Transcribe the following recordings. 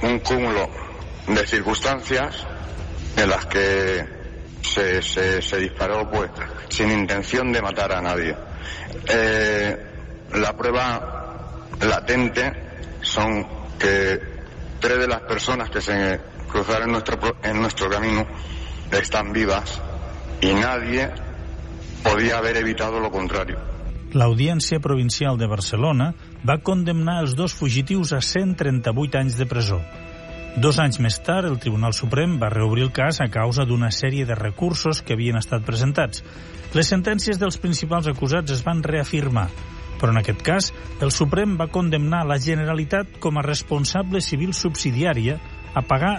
un cúmulo de circunstancias en las que se disparó pues sin intención de matar a nadie. La prueba latente son que 3 de las personas que se cruzaron en nuestro camino están vivas y nadie podía haver evitado lo contrario. L'Audiència Provincial de Barcelona va condemnar els 2 fugitius a 138 anys de presó. 2 anys més tard, el Tribunal Suprem va reobrir el cas a causa d'una sèrie de recursos que havien estat presentats. Les sentències dels principals acusats es van reafirmar, però en aquest cas el Suprem va condemnar la Generalitat com a responsable civil subsidiària a pagar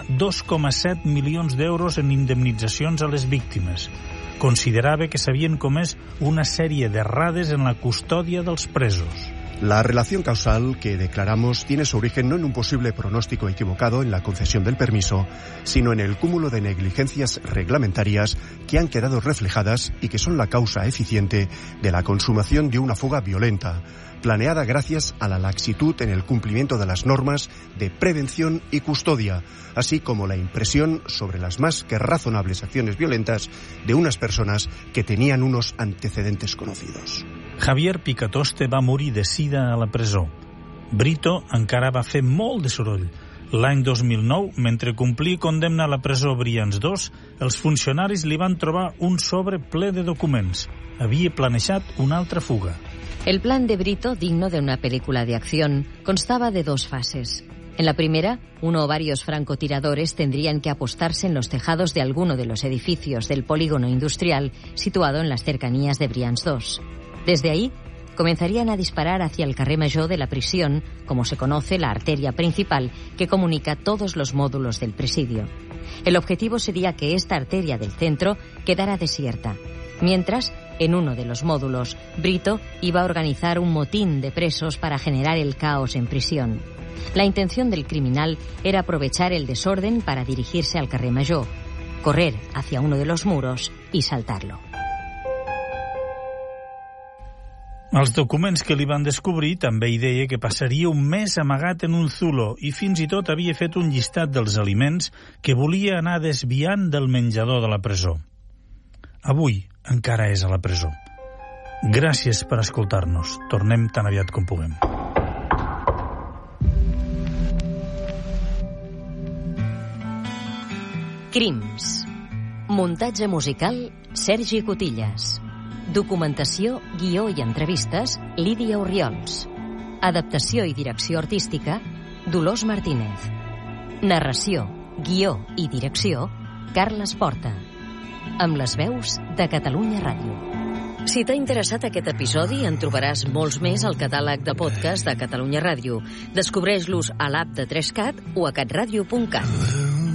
2,7 milions d'euros en indemnitzacions a les víctimes. Considerava que s'havien comès una sèrie d'errades en la custòdia dels presos. La relación causal que declaramos tiene su origen no en un posible pronóstico equivocado en la concesión del permiso, sino en el cúmulo de negligencias reglamentarias que han quedado reflejadas y que son la causa eficiente de la consumación de una fuga violenta, planeada gracias a la laxitud en el cumplimiento de las normas de prevención y custodia, así como la impresión sobre las más que razonables acciones violentas de unas personas que tenían unos antecedentes conocidos. Javier Picatoste va morir de sida a la presó. Brito encara va fer molt de soroll. L'any 2009, mentre complia condemna a la presó Brians 2, els funcionaris li van trobar un sobre ple de documents. Havia planejat una altra fuga. El plan de Brito, digno de una película de acción, constaba de 2 fases. En la primera, uno o varios francotiradores tendrían que apostarse en los tejados de alguno de los edificios del polígono industrial situado en las cercanías de Brians 2. Desde ahí, comenzarían a disparar hacia el carrer Major de la prisión, como se conoce la arteria principal que comunica todos los módulos del presidio. El objetivo sería que esta arteria del centro quedara desierta, mientras, en uno de los módulos, Brito iba a organizar un motín de presos para generar el caos en prisión. La intención del criminal era aprovechar el desorden para dirigirse al carrer Major, correr hacia uno de los muros y saltarlo. Els documents que li van descobrir també hi deia que passaria un mes amagat en un zulo i fins i tot havia fet un llistat dels aliments que volia anar desviant del menjador de la presó. Avui encara és a la presó. Gràcies per escoltar-nos. Tornem tan aviat com puguem. Crims. Muntatge musical, Sergi Cotillas. Documentació, guió i entrevistes, Lídia Orriols. Adaptació i direcció artística, Dolors Martínez. Narració, guió i direcció, Carles Porta. Amb les veus de Catalunya Ràdio. Si t'ha interessat aquest episodi, en trobaràs molts més al catàleg de podcast de Catalunya Ràdio. Descobreix-los a l'app de 3CAT o a catradio.cat.